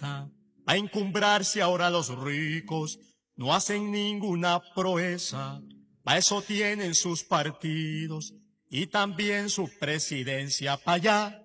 meta. A encumbrarse ahora los ricos, no hacen ninguna proeza. Pa' eso tienen sus partidos y también su presidencia. Pa' allá